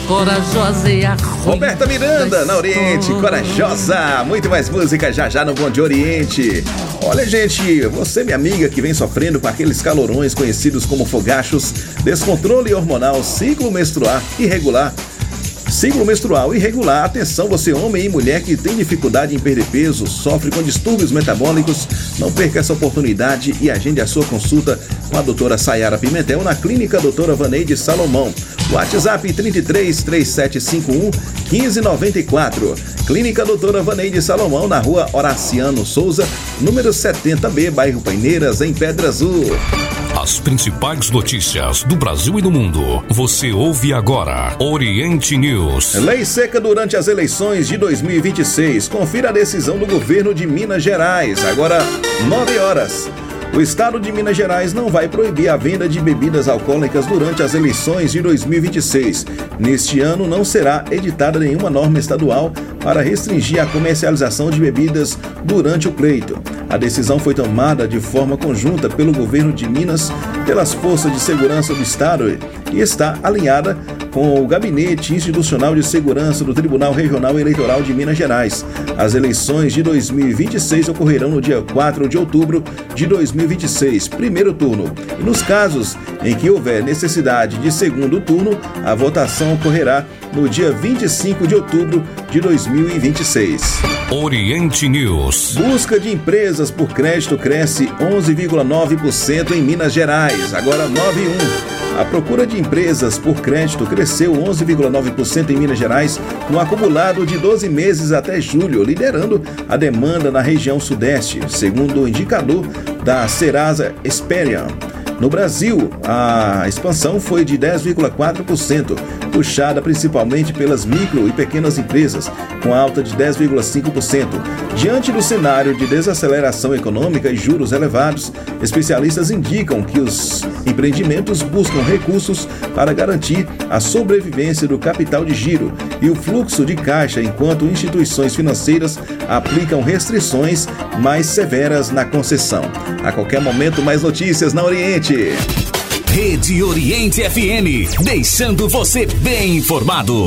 corajosa e a Roberta Miranda, na Oriente, corajosa. Muito mais música já já no Bom Dia Oriente. Olha, gente, você, minha amiga, que vem sofrendo com aqueles calorões conhecidos como fogachos, descontrole hormonal, ciclo menstrual irregular, atenção, você homem e mulher que tem dificuldade em perder peso, sofre com distúrbios metabólicos, não perca essa oportunidade e agende a sua consulta com a doutora Sayara Pimentel na Clínica Doutora Vaneide Salomão. WhatsApp 33 3751 1594. Clínica Doutora Vaneide Salomão, na rua Horaciano Souza, número 70B, bairro Paineiras, em Pedra Azul. As principais notícias do Brasil e do mundo, você ouve agora. Oriente News. Lei seca durante as eleições de 2026. Confira a decisão do governo de Minas Gerais. Agora, 9 horas. O estado de Minas Gerais não vai proibir a venda de bebidas alcoólicas durante as eleições de 2026. Neste ano, não será editada nenhuma norma estadual para restringir a comercialização de bebidas durante o pleito. A decisão foi tomada de forma conjunta pelo governo de Minas, pelas forças de segurança do estado e está alinhada com o Gabinete Institucional de Segurança do Tribunal Regional Eleitoral de Minas Gerais. As eleições de 2026 ocorrerão no dia 4 de outubro de 2026, primeiro turno. E nos casos em que houver necessidade de segundo turno, a votação ocorrerá no dia 25 de outubro de 2026. Oriente News. Busca de empresas por crédito cresce 11,9% em Minas Gerais. Agora 9,1%. A procura de empresas por crédito cresceu 11,9% em Minas Gerais no acumulado de 12 meses até julho, liderando a demanda na região sudeste, segundo o indicador da Serasa Experian. No Brasil, a expansão foi de 10,4%, puxada principalmente pelas micro e pequenas empresas, com alta de 10,5%. Diante do cenário de desaceleração econômica e juros elevados, especialistas indicam que os empreendimentos buscam recursos para garantir a sobrevivência do capital de giro e o fluxo de caixa, enquanto instituições financeiras aplicam restrições mais severas na concessão. A qualquer momento, mais notícias na Oriente. Rede Oriente FM, deixando você bem informado.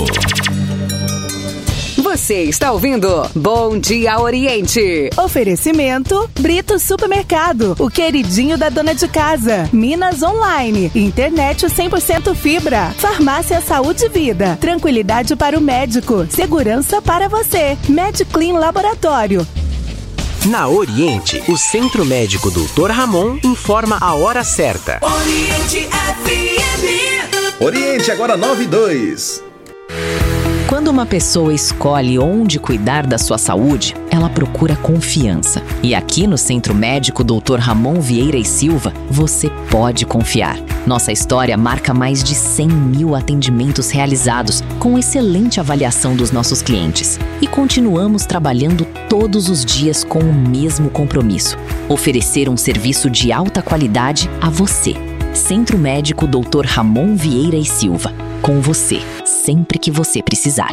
Você está ouvindo Bom Dia Oriente. Oferecimento Brito Supermercado, o queridinho da dona de casa. Minas Online, internet 100% fibra. Farmácia Saúde e Vida, tranquilidade para o médico, segurança para você. MedClean Laboratório. Na Oriente, o Centro Médico Dr. Ramon informa a hora certa. Oriente FM. Oriente, agora 9:02. Quando uma pessoa escolhe onde cuidar da sua saúde, ela procura confiança. E aqui no Centro Médico Dr. Ramon Vieira e Silva, você pode confiar. Nossa história marca mais de 100 mil atendimentos realizados, com excelente avaliação dos nossos clientes. E continuamos trabalhando todos os dias com o mesmo compromisso: oferecer um serviço de alta qualidade a você. Centro Médico Dr. Ramon Vieira e Silva. Com você, sempre que você precisar.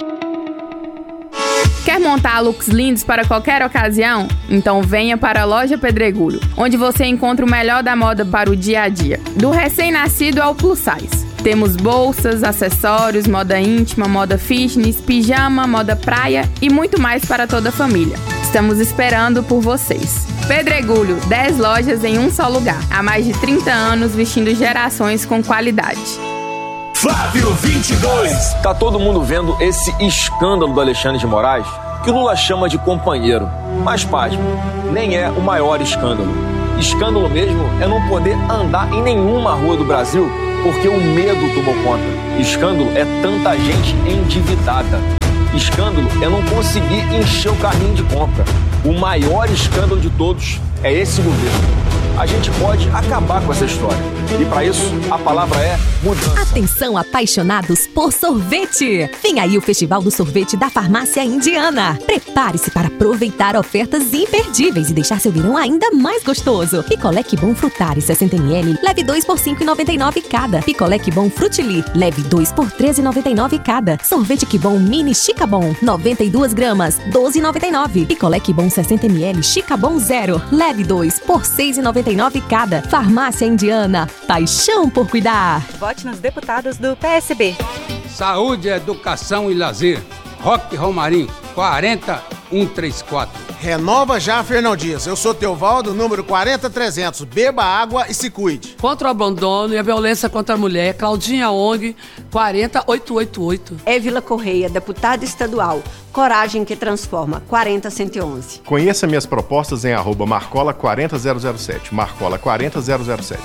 Quer montar looks lindos para qualquer ocasião? Então venha para a Loja Pedregulho, onde você encontra o melhor da moda para o dia a dia, do recém-nascido ao plus size. Temos bolsas, acessórios, moda íntima, moda fitness, pijama, moda praia e muito mais para toda a família. Estamos esperando por vocês. Pedregulho, 10 lojas em um só lugar. Há mais de 30 anos vestindo gerações com qualidade. Flávio 22. Tá todo mundo vendo esse escândalo do Alexandre de Moraes, que o Lula chama de companheiro. Mas, pasme, nem é o maior escândalo. Escândalo mesmo é não poder andar em nenhuma rua do Brasil porque o medo tomou conta. Escândalo é tanta gente endividada. Escândalo é não conseguir encher o carrinho de compra. O maior escândalo de todos é esse governo. A gente pode acabar com essa história. E para isso, a palavra é mudança. Atenção, apaixonados por sorvete! Vem aí o Festival do Sorvete da Farmácia Indiana. Prepare-se para aproveitar ofertas imperdíveis e deixar seu verão ainda mais gostoso. Picolé Que Bom Frutari 60ml, leve 2 por R$ 5,99 cada. Picolé Que Bom Frutili, leve 2 por R$ 13,99 cada. Sorvete Que Bom Mini Chica Bom, 92 gramas, R$ 12,99. Picolé Que Bom 60ml, Chica Bom Zero, leve 2 por R$ 6,99 cada. Farmácia Indiana, paixão por cuidar. Vote nos deputados do PSB. Saúde, Educação e Lazer. Roque Romarinho, 40134. Renova já, Fernão Dias. Eu sou Teovaldo, número 40300. Beba água e se cuide. Contra o abandono e a violência contra a mulher, Claudinha ONG, 40888. Évila Correia, deputada estadual. Coragem que transforma, 40111. Conheça minhas propostas em @marcola40007. Marcola40007.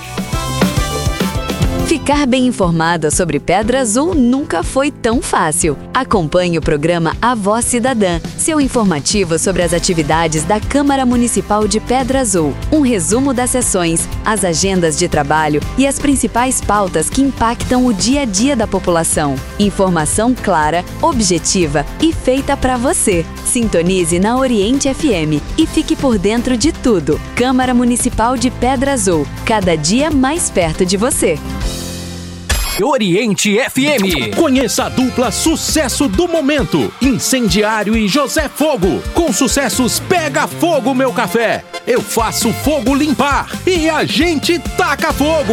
Ficar bem informada sobre Pedra Azul nunca foi tão fácil. Acompanhe o programa A Voz Cidadã, seu informativo sobre as atividades da Câmara Municipal de Pedra Azul. Um resumo das sessões, as agendas de trabalho e as principais pautas que impactam o dia a dia da população. Informação clara, objetiva e feita para você. Sintonize na Oriente FM e fique por dentro de tudo. Câmara Municipal de Pedra Azul, cada dia mais perto de você. Oriente FM. Conheça a dupla sucesso do momento, Incendiário e José Fogo. Com sucessos Pega Fogo Meu Café, Eu Faço Fogo Limpar e A Gente Taca Fogo.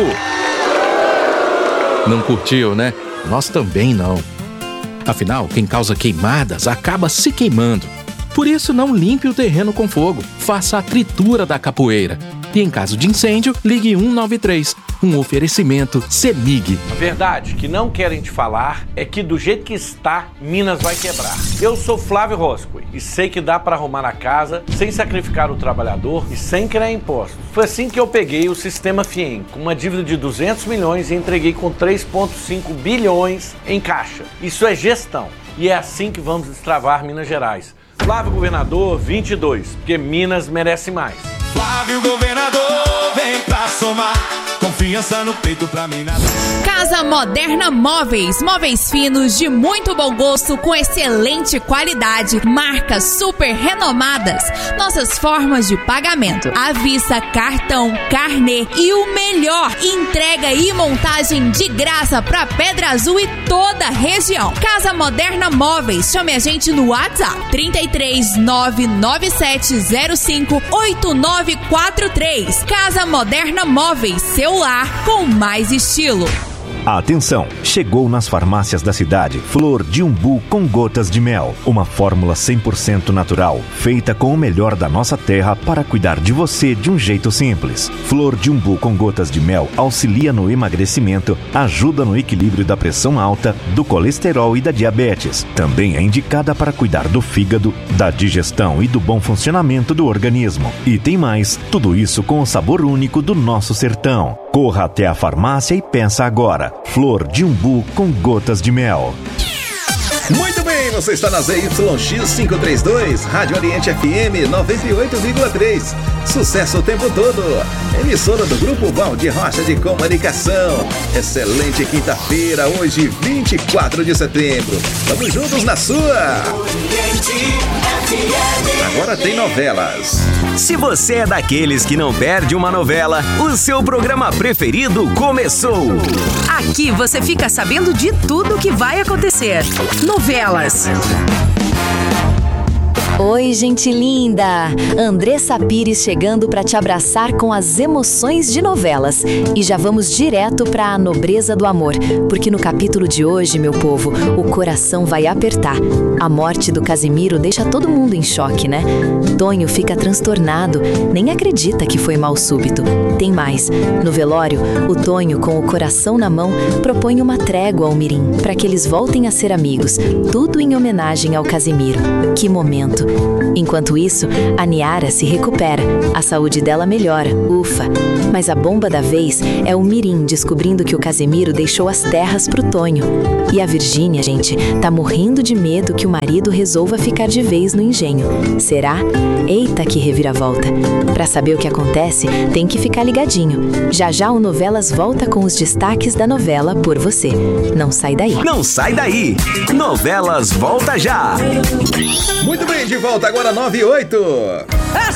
Não curtiu, né? Nós também não. Afinal, quem causa queimadas acaba se queimando. Por isso, não limpe o terreno com fogo. Faça a tritura da capoeira. E em caso de incêndio, ligue 193. Um oferecimento CEMIG. A verdade que não querem te falar é que do jeito que está, Minas vai quebrar. Eu sou Flávio Roscoe e sei que dá para arrumar a casa sem sacrificar o trabalhador e sem criar impostos. Foi assim que eu peguei o Sistema FIEM, com uma dívida de 200 milhões e entreguei com 3,5 bilhões em caixa. Isso é gestão e é assim que vamos destravar Minas Gerais. Flávio Governador 22, porque Minas merece mais. Flávio Governador, vem pra somar. Confiança no peito pra mim nada. Casa Moderna Móveis. Móveis finos de muito bom gosto com excelente qualidade. Marcas super renomadas. Nossas formas de pagamento: à vista, cartão, carnê e o melhor, entrega e montagem de graça pra Pedra Azul e toda a região. Casa Moderna Móveis. Chame a gente no WhatsApp 33997058943. Casa Moderna Móveis. Seu lar com mais estilo. Atenção! Chegou nas farmácias da cidade Flor de Umbu com gotas de mel. Uma fórmula 100% natural, feita com o melhor da nossa terra para cuidar de você de um jeito simples. Flor de Umbu com gotas de mel auxilia no emagrecimento, ajuda no equilíbrio da pressão alta, do colesterol e da diabetes. Também é indicada para cuidar do fígado, da digestão e do bom funcionamento do organismo. E tem mais, tudo isso com o sabor único do nosso sertão. Corra até a farmácia e peça agora. Flor de Umbu com gotas de mel. Muito bem, você está na ZYX 532, Rádio Oriente FM 98,3. Sucesso o tempo todo. Emissora do Grupo Valdir Rocha de Comunicação. Excelente quinta-feira, hoje 24 de setembro. Vamos juntos na sua. Agora tem novelas. Se você é daqueles que não perde uma novela, o seu programa preferido começou. Aqui você fica sabendo de tudo que vai acontecer. Novelas. Oi, gente linda! Andressa Pires chegando para te abraçar com as emoções de novelas. E já vamos direto para a nobreza do amor, porque no capítulo de hoje, meu povo, o coração vai apertar. A morte do Casimiro deixa todo mundo em choque, né? Tonho fica transtornado, nem acredita que foi mal súbito. Tem mais, no velório, o Tonho, com o coração na mão, propõe uma trégua ao Mirim, para que eles voltem a ser amigos, tudo em homenagem ao Casimiro. Que momento! Enquanto isso, a Niara se recupera. A saúde dela melhora, ufa. Mas a bomba da vez é o Mirim descobrindo que o Casimiro deixou as terras pro Tonho. E a Virgínia, gente, tá morrendo de medo que o marido resolva ficar de vez no engenho. Será? Eita, que reviravolta. Pra saber o que acontece, tem que ficar ligadinho. Já já o Novelas volta com os destaques da novela Por Você. Não sai daí. Não sai daí. Novelas volta já. Muito bem, de volta agora 9:08.